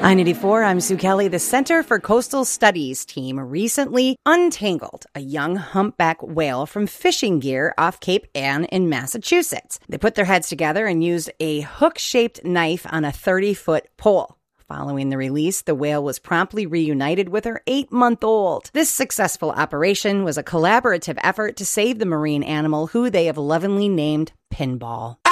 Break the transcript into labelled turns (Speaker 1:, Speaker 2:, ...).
Speaker 1: I-94, I'm Sue Kelly. The Center for Coastal Studies team recently untangled a young humpback whale from fishing gear off Cape Ann in Massachusetts. They put their heads together and used a hook-shaped knife on a 30-foot pole. Following the release, the whale was promptly reunited with her 8-month-old. This successful operation was a collaborative effort to save the marine animal, who they have lovingly named Pinball.